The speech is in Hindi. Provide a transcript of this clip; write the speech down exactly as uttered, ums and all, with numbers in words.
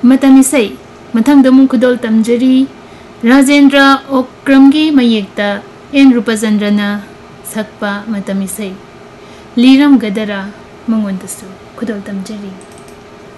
मतमिसै मथंगदमु खुदोल तमजरी राजेंद्र ओक्रमगी मयेक्ता एन रूपचंद्रना सकपा मतमिसै लीरम गदरा मंगोंदसु खुदोल तमजरी।